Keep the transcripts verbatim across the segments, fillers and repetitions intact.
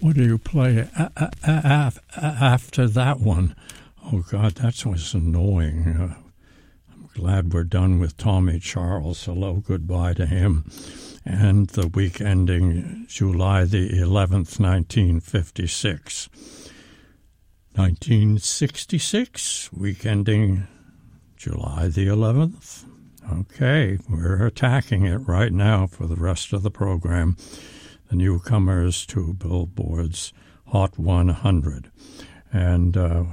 What do you play a- a- a- after that one? Oh, God, that was annoying. Uh, I'm glad we're done with Tommy Charles. Hello, goodbye to him. And the week ending July the eleventh, nineteen fifty-six. nineteen sixty-six, week ending July the eleventh. Okay, we're attacking it right now for the rest of the program. The newcomers to Billboard's Hot one hundred. And uh,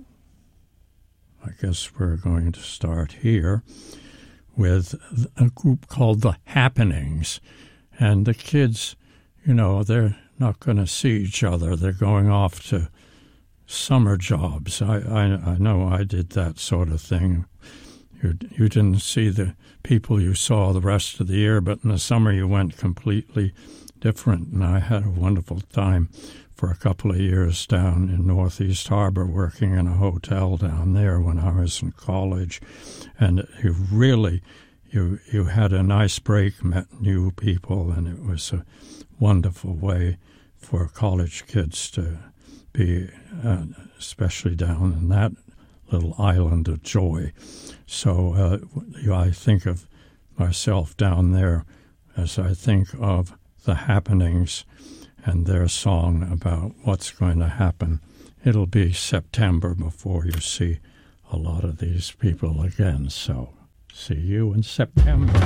I guess we're going to start here with a group called The Happenings. And the kids, you know, they're not going to see each other. They're going off to summer jobs. I, I, I know I did that sort of thing. You, you didn't see the people you saw the rest of the year, but in the summer you went completely different. And I had a wonderful time for a couple of years down in Northeast Harbor, working in a hotel down there when I was in college. And you really, you you had a nice break, met new people, and it was a wonderful way for college kids to be, uh, especially down in that little island of joy. So uh, I think of myself down there as I think of The Happenings and their song about what's going to happen. It'll be September before you see a lot of these people again. So see you in September.